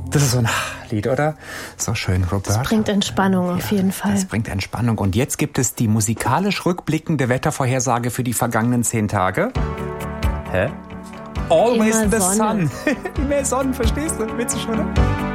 Das ist so ein Lied, oder? So schön, Roberta. Das bringt Entspannung auf jeden Fall. Das bringt Entspannung. Und jetzt gibt es die musikalisch rückblickende Wettervorhersage für die vergangenen 10 Tage. Hä? Always Immer the Sonne. sun. Mehr Sonnen, verstehst du? Witzig, oder?